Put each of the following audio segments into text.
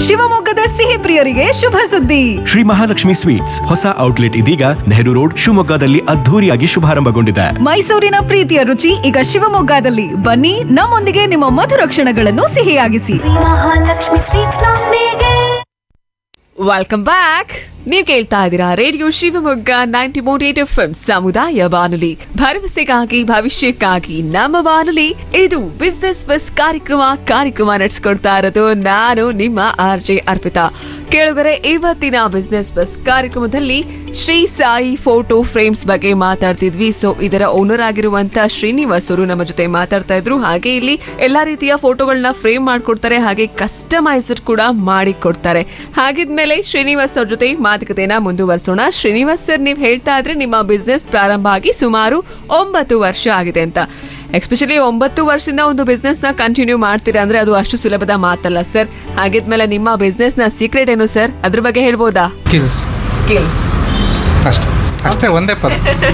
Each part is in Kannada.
ಶಿವಮೊಗ್ಗದ ಸಿಹಿ ಪ್ರಿಯರಿಗೆ ಶುಭ ಸುದ್ದಿ. ಶ್ರೀ ಮಹಾಲಕ್ಷ್ಮಿ ಸ್ವೀಟ್ಸ್ ಹೊಸ ಔಟ್ಲೆಟ್ ಇದೀಗ ನೆಹರು ರೋಡ್ ಶಿವಮೊಗ್ಗದಲ್ಲಿ ಅದ್ಧೂರಿಯಾಗಿ ಶುಭಾರಂಭಗೊಂಡಿದೆ. ಮೈಸೂರಿನ ಪ್ರೀತಿಯ ರುಚಿ ಈಗ ಶಿವಮೊಗ್ಗದಲ್ಲಿ. ಬನ್ನಿ, ನಮ್ಮೊಂದಿಗೆ ನಿಮ್ಮ ಮಧುರ ಕ್ಷಣಗಳನ್ನು ಸಿಹಿಯಾಗಿಸಿ. ಮಹಾಲಕ್ಷ್ಮಿ ಸ್ವೀಟ್ಸ್ ನೊಂದಿಗೆ. Welcome back. ನೀವು ಕೇಳ್ತಾ ಇದ್ದೀರಾ ರೇಡಿಯೋ ಶಿವಮೊಗ್ಗ 90.8 FM ಸಮುದಾಯ ಬಾನುಲಿ, ಭರವಸೆಗಾಗಿ ಭವಿಷ್ಯಕ್ಕಾಗಿ ನಮ್ಮ ಬಾನುಲಿ. ಇದು ಬಿಸ್ನೆಸ್ ಬಸ್ ಕಾರ್ಯಕ್ರಮ ನಡೆಸ್ಕೊಡ್ತಾ ಇರೋದು ನಾನು ನಿಮ್ಮ RJ ಅರ್ಪಿತಾ. ಕೇಳುಗರೆ, ಇವತ್ತಿನ ಬಿಸ್ನೆಸ್ ಬಸ್ ಕಾರ್ಯಕ್ರಮದಲ್ಲಿ ಶ್ರೀ ಸಾಯಿ ಫೋಟೋ ಫ್ರೇಮ್ಸ್ ಬಗ್ಗೆ ಮಾತಾಡ್ತಿದ್ವಿ. ಸೊ ಇದರ ಓನರ್ ಆಗಿರುವಂತ ಶ್ರೀನಿವಾಸ್ ಅವರು ನಮ್ಮ ಜೊತೆ ಮಾತಾಡ್ತಾ ಇದ್ರು. ಹಾಗೆ ಇಲ್ಲಿ ಎಲ್ಲಾ ರೀತಿಯ ಫೋಟೋಗಳನ್ನ ಫ್ರೇಮ್ ಮಾಡ್ಕೊಡ್ತಾರೆ, ಹಾಗೆ ಕಸ್ಟಮೈಸರ್ ಕೂಡ ಮಾಡಿ ಕೊಡ್ತಾರೆ. ಹಾಗಿದ್ಮೇಲೆ ಶ್ರೀನಿವಾಸ್ ಅವ್ರ ಜೊತೆ ಮಾತುಕತೆನ ಮುಂದುವರಿಸೋಣ. ಶ್ರೀನಿವಾಸ್ ಸರ್, ನೀವು ಹೇಳ್ತಾ ಇದ್ರೆ ನಿಮ್ಮ ಬಿಸ್ನೆಸ್ ಪ್ರಾರಂಭ ಆಗಿ ಸುಮಾರು 9 ವರ್ಷ ಆಗಿದೆ ಅಂತ. ಎಸ್ಪೆಷಲಿ 9 ವರ್ಷದಿಂದ ಒಂದು ಬಿಸ್ನೆಸ್ ನ ಕಂಟಿನ್ಯೂ ಮಾಡ್ತೀರಾ ಅಂದ್ರೆ ಅದು ಅಷ್ಟು ಸುಲಭದ ಮಾತಲ್ಲ ಸರ್. ಹಾಗಿದ್ಮೇಲೆ ನಿಮ್ಮ ಬಿಸ್ನೆಸ್ ನ ಸೀಕ್ರೆಟ್ ಏನು ಸರ್, ಅದ್ರ ಬಗ್ಗೆ ಹೇಳ್ಬೋದಾ? ಸ್ಕಿಲ್ಸ್ ಅಷ್ಟೇ, ಒಂದೇ ಪದ.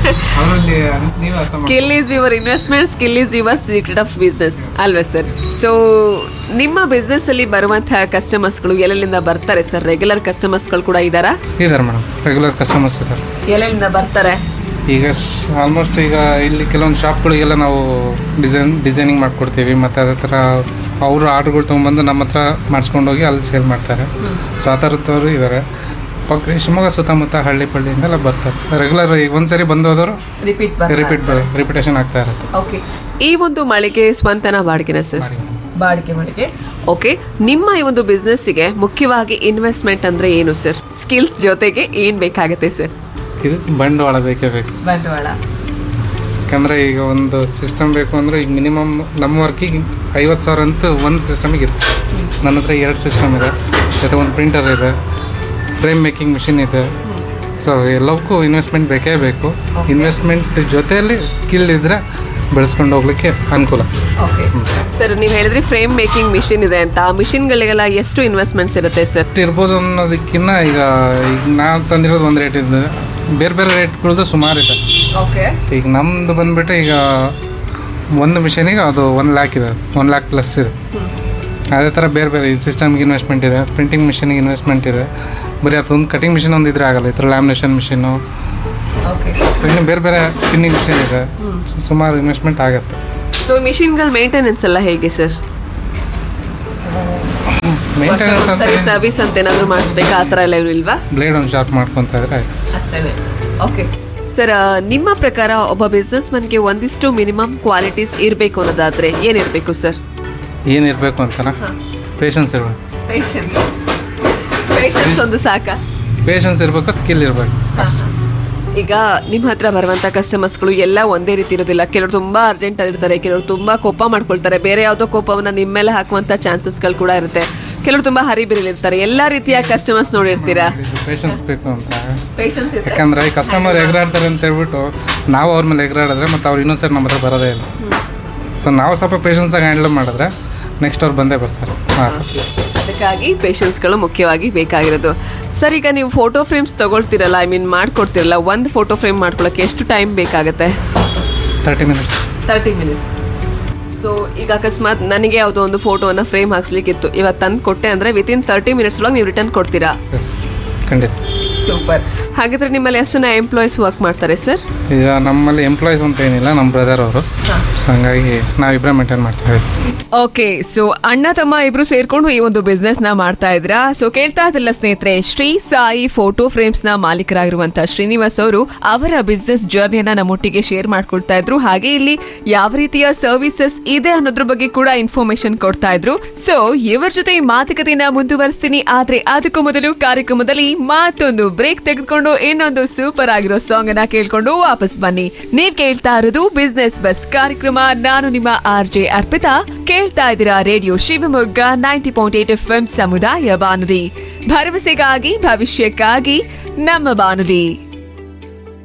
Skill is your investment, skill is your secret of business ಅಲ್ವಾ ಸರ್? ಸೊ ನಿಮ್ಮ ಬಿಸ್ನೆಸ್ ಅಲ್ಲಿ ಬರುವಂತಹ ಕಸ್ಟಮರ್ಸ್ಗಳು ಎಲ್ಲೆಲ್ಲಿಂದ ಬರ್ತಾರೆ ಸರ್? ರೆಗ್ಯುಲರ್ ಕಸ್ಟಮರ್ಸ್ಗಳು ಕೂಡ ಇದಾರಾ? ಇದಾರೆ ಮೇಡಮ್, ರೆಗ್ಯುಲರ್ ಕಸ್ಟಮರ್ಸ್ ಇದ್ದಾರೆ. ಎಲ್ಲೆಲ್ಲಿಂದ ಬರ್ತಾರೆ? ಈಗ ಆಲ್ಮೋಸ್ಟ್ ಈಗ ಇಲ್ಲಿ ಕೆಲವೊಂದು ಶಾಪ್ಗಳಿಗೆಲ್ಲ ನಾವು ಡಿಸೈನಿಂಗ್ ಮಾಡ್ಕೊಡ್ತೀವಿ, ಮತ್ತು ಅದೇ ಥರ ಅವರು ಆರ್ಡ್ರ್ಗಳು ತೊಗೊಂಬಂದು ನಮ್ಮ ಹತ್ರ ಮಾಡಿಸ್ಕೊಂಡೋಗಿ ಅಲ್ಲಿ ಸೇಲ್ ಮಾಡ್ತಾರೆ. ಸೊ ಆ ಥರದವರು ಇದ್ದಾರೆ. ಪಕ್ಕ ಶಿವಮೊಗ್ಗ ಸುತ್ತಮುತ್ತ ಹಳ್ಳಿ ಪಳ್ಳಿಯಿಂದೆಲ್ಲ ಬರ್ತಾರೆ. ರೆಗ್ಯುಲರ್ ಈಗ ಒಂದ್ಸರಿ ಬಂದೋದವರು ರಿಪಿಟೇಷನ್ ಆಗ್ತಾ ಇರುತ್ತೆ. ಓಕೆ, ಈ ಒಂದು ಮಳಿಗೆ ಸ್ವಂತನ ಬಾಡಿಗೆನ ಸರ್? ಬಾಡಿಗೆ. ಓಕೆ, ನಿಮ್ಮ ಈ ಒಂದು ಬಿಸ್ನೆಸ್ಸಿಗೆ ಮುಖ್ಯವಾಗಿ ಇನ್ವೆಸ್ಟ್ಮೆಂಟ್ ಅಂದ್ರೆ ಏನು ಸರ್? ಸ್ಕಿಲ್ಸ್ ಜೊತೆಗೆ ಏನ್ ಬೇಕಾಗುತ್ತೆ ಸರ್? ಬಂಡವಾಳ ಬೇಕೇ ಬೇಕು. ಬಂಡವಾಳ ಯಾಕಂದರೆ ಈಗ ಒಂದು ಸಿಸ್ಟಮ್ ಬೇಕು ಅಂದರೆ ಈಗ ಮಿನಿಮಮ್ ನಮ್ಮ ವರ್ಕಿಗೆ 50,000 ಅಂತೂ ಒಂದು ಸಿಸ್ಟಮಿಗೆ ಇರುತ್ತೆ. ನನ್ನ ಹತ್ರ 2 ಸಿಸ್ಟಮ್ ಇದೆ, ಜೊತೆ ಒಂದು ಪ್ರಿಂಟರ್ ಇದೆ, ಫ್ರೇಮ್ ಮೇಕಿಂಗ್ ಮಿಷಿನ್ ಇದೆ. ಸೊ ಎಲ್ಲವಕ್ಕೂ ಇನ್ವೆಸ್ಟ್ಮೆಂಟ್ ಬೇಕೇ ಬೇಕು. ಇನ್ವೆಸ್ಟ್ಮೆಂಟ್ ಜೊತೆಯಲ್ಲಿ ಸ್ಕಿಲ್ ಇದ್ದರೆ ಬೆಳೆಸ್ಕೊಂಡು ಹೋಗ್ಲಿಕ್ಕೆ ಅನುಕೂಲ. ಓಕೆ ಸರ್, ನೀವು ಹೇಳಿದ್ರಿ ಫ್ರೇಮ್ ಮೇಕಿಂಗ್ ಮಿಷಿನ್ ಇದೆ ಅಂತ. ಆ ಮಿಷಿನ್ಗಳಿಗೆಲ್ಲ ಎಷ್ಟು ಇನ್ವೆಸ್ಟ್ಮೆಂಟ್ಸ್ ಇರುತ್ತೆ ಸರ್? ಇರ್ಬೋದು ಅನ್ನೋದಕ್ಕಿಂತ ಈಗ ನಾವು ತಂದಿರೋದು ಒಂದು ರೇಟ್ ಇದೆ, ಬೇರೆ ರೇಟ್ಗಳದ್ದು ಸುಮಾರು ಇದೆ. ಓಕೆ, ಈಗ ನಮ್ಮದು ಬಂದುಬಿಟ್ಟು ಈಗ ಒಂದು ಮಿಷಿನಿಗೆ ಅದು 1 ಲ್ಯಾಕ್ ಇದೆ, 1 ಲ್ಯಾಕ್ ಪ್ಲಸ್ ಇದೆ. ಅದೇ ಥರ ಬೇರೆ ಸಿಸ್ಟಮ್ಗೆ ಇನ್ವೆಸ್ಟ್ಮೆಂಟ್ ಇದೆ, ಪ್ರಿಂಟಿಂಗ್ ಮಿಷಿನಿಗೆ ಇನ್ವೆಸ್ಟ್ಮೆಂಟ್ ಇದೆ. ಬರೀ ಅದೊಂದು ಕಟಿಂಗ್ ಮಿಷಿನ್ ಒಂದಿದ್ರೆ ಆಗಲ್ಲ, ಈ ಥರ ಲ್ಯಾಮಿನೇಷನ್ ಮಿಷಿನ್ನು. ಸೊ ಇನ್ನು ಬೇರೆ ಸ್ಪಿನ್ನಿಂಗ್ ಮಿಷಿನ್ ಇದೆ, ಸುಮಾರು ಇನ್ವೆಸ್ಟ್ಮೆಂಟ್ ಆಗುತ್ತೆ. ಸೊ ಮಿಷಿನ್ಗಳ ಮೇಂಟೆನೆನ್ಸ್ ಎಲ್ಲ ಹೇಗೆ ಸರ್? ಮೇಂಟೆನೆನ್ಸ್ ಅಂತ ಸರ್ವಿಸ್ ಅಂತ ಏನಾದರೂ ಮಾಡಿಸ್ಬೇಕಾ, ಆ ಥರ ಎಲ್ಲ ಇಲ್ವಾ? ಬ್ಲೇಡ್ ಒಂದು ಶಾರ್ಪ್ ಮಾಡ್ಕೊತಾ ಇದ್ರೆ ಆಯ್ತು ಅಷ್ಟೇ. ಓಕೆ ಸರ್, ನಿಮ್ಮ ಪ್ರಕಾರ ಒಬ್ಬ ಬಿಸ್ನೆಸ್ ಮನ್ಗೆ ಒಂದಿಷ್ಟು ಮಿನಿಮಮ್ ಕ್ವಾಲಿಟೀಸ್ ಇರಬೇಕು ಅನ್ನೋದಾದ್ರೆ ಏನಿರಬೇಕು ಸರ್? ಏನಿರಬೇಕು ಅಂತನಾ? ಪೇಷನ್ಸ್ ಇರಬೇಕು. ಪೇಷನ್ಸ್ ಒಂದು ಸಾಕಾ? ಪೇಷನ್ಸ್ ಇರಬೇಕು, ಸ್ಕಿಲ್ ಇರಬೇಕು. ಈಗ ನಿಮ್ಮ ಹತ್ರ ಬರುವಂಥ ಕಸ್ಟಮರ್ಸ್ಗಳು ಎಲ್ಲ ಒಂದೇ ರೀತಿ ಇರೋದಿಲ್ಲ. ಕೆಲವರು ತುಂಬ ಅರ್ಜೆಂಟ್ ಆಗಿರ್ತಾರೆ, ಕೆಲವರು ತುಂಬ ಕೋಪ ಮಾಡ್ಕೊಳ್ತಾರೆ, ಬೇರೆ ಯಾವುದೋ ಕೋಪವನ್ನು ನಿಮ್ಮ ಮೇಲೆ ಹಾಕುವಂಥ ಚಾನ್ಸಸ್ಗಳು ಕೂಡ ಇರುತ್ತೆ. ಕೆಲವರು ತುಂಬ ಹರಿಬಿರಿಲಿರ್ತಾರೆ. ಎಲ್ಲ ರೀತಿಯ ಕಸ್ಟಮರ್ಸ್ ನೋಡಿರ್ತೀರಾ. ಪೇಷನ್ಸ್ ಬೇಕು ಅಂತ. ಪೇಷನ್ಸ್ ಯಾಕಂದ್ರೆ ಈ ಕಸ್ಟಮರ್ ಎಗರಾಡ್ತಾರೆ ಅಂತ ಹೇಳ್ಬಿಟ್ಟು ನಾವು ಅವ್ರ ಮೇಲೆ ಎಗರಾಡಿದ್ರೆ ಮತ್ತೆ ಅವ್ರು ಇನ್ನೊಂದ್ಸರಿ ನಮ್ಮ ಹತ್ರ ಬರೋದೇ ಇಲ್ಲ. ಸೊ ನಾವು ಸ್ವಲ್ಪ ಪೇಷನ್ಸಾಗಿ ಹ್ಯಾಂಡಲ್ ಮಾಡಿದ್ರೆ ನೆಕ್ಸ್ಟ್ ಅವ್ರು ಬಂದೇ ಬರ್ತಾರೆ. ಅದಕ್ಕಾಗಿ ಪೇಷನ್ಸ್ಗಳು ಮುಖ್ಯವಾಗಿ ಬೇಕಾಗಿರೋದು. ಸರ್, ಈಗ ನೀವು ಫೋಟೋ ಫ್ರೇಮ್ಸ್ ತಗೊಳ್ತಿರಲ್ಲ, ಮಾಡ್ಕೊಡ್ತಿರಲ್ಲ, ಒಂದು ಫೋಟೋ ಫ್ರೇಮ್ ಮಾಡ್ಕೊಳ್ಳೋಕೆ ಎಷ್ಟು ಟೈಮ್ ಬೇಕಾಗುತ್ತೆ? 30 ಮಿನಿಟ್ಸ್. 30 ಮಿನಿಟ್ಸ್. ಸೊ ಈಗ ಅಕಸ್ಮಾತ್ ನನಗೆ ಯಾವುದೋ ಒಂದು ಫೋಟೋವನ್ನು ಫ್ರೇಮ್ ಹಾಕ್ಸ್ಲಿಕ್ಕಿತ್ತು, ಇವಾಗ ತಂದು ಕೊಟ್ಟೆ ಅಂದರೆ ವಿತಿನ್ 30 ಮಿನಿಟ್ಸ್ ಒಳಗೆ ನೀವು ರಿಟರ್ನ್ ಕೊಡ್ತೀರಾ? ಎಸ್, ಖಂಡಿತ. ಸೂಪರ್. ಹಾಗಿದ್ರೆ ನಿಮ್ಮಲ್ಲಿ ಎಷ್ಟು ಜನ ಎಂಪ್ಲಾಯೀಸ್ ವರ್ಕ್ ಮಾಡ್ತಾರೆ ಸರ್? ಈಗ ನಮ್ಮಲ್ಲಿ ಎಂಪ್ಲಾಯೀಸ್ ಅಂತ ಏನಿಲ್ಲ, ನಮ್ಮ ಬ್ರದರ್ ಅವರು. ಸೊ ಹಂಗಾಗಿ ನಾವಿಬ್ಬರೇ ಮೇಂಟೈನ್ ಮಾಡ್ತಾ ಇದ್ದೀವಿ. ಓಕೆ, ಸೊ ಅಣ್ಣ ತಮ್ಮ ಇಬ್ರು ಸೇರ್ಕೊಂಡು ಈ ಒಂದು ಬಿಸ್ನೆಸ್ ನ ಮಾಡ್ತಾ ಇದ್ರ. ಸೊ ಕೇಳ್ತಾ ಇದ್ರಲ್ಲ ಸ್ನೇಹಿತರೆ, ಶ್ರೀ ಸಾಯಿ ಫೋಟೋ ಫ್ರೇಮ್ಸ್ ನ ಮಾಲೀಕರಾಗಿರುವಂತಹ ಶ್ರೀನಿವಾಸ್ ಅವರು ಅವರ ಬಿಸ್ನೆಸ್ ಜರ್ನಿಯನ್ನ ನಮ್ಮೊಟ್ಟಿಗೆ ಶೇರ್ ಮಾಡ್ಕೊಳ್ತಾ ಇದ್ರು. ಹಾಗೆ ಇಲ್ಲಿ ಯಾವ ರೀತಿಯ ಸರ್ವಿಸಸ್ ಇದೆ ಅನ್ನೋದ್ರ ಬಗ್ಗೆ ಕೂಡ ಇನ್ಫಾರ್ಮೇಶನ್ ಕೊಡ್ತಾ ಇದ್ರು. ಸೊ ಇವರ ಜೊತೆ ಈ ಮಾತುಕತೆಯನ್ನ ಮುಂದುವರಿಸ್ತೀನಿ. ಆದ್ರೆ ಅದಕ್ಕೂ ಮೊದಲು ಕಾರ್ಯಕ್ರಮದಲ್ಲಿ ಮತ್ತೊಂದು ಬ್ರೇಕ್ ತೆಗೆದುಕೊಂಡು ಇನ್ನೊಂದು ಸೂಪರ್ ಆಗಿರೋ ಸಾಂಗ್ ಅನ್ನ ಕೇಳ್ಕೊಂಡು ವಾಪಸ್ ಬನ್ನಿ. ನೀವ್ ಕೇಳ್ತಾ ಇರೋದು ಬಿಸ್ನೆಸ್ ಬಸ್ ಕಾರ್ಯಕ್ರಮ. ನಾನು ನಿಮ್ಮ RJ ಅರ್ಪಿತಾ. ಕೇಳ್ತಾ ಇದ್ದೀರಾ ರೇಡಿಯೋ ಶಿವಮೊಗ್ಗ 90.8 FM ಸಮುದಾಯ ಬಾನುಲಿ, ಭರವಸೆಗಾಗಿ ಭವಿಷ್ಯಕ್ಕಾಗಿ ನಮ್ಮ ಬಾನುಲಿ.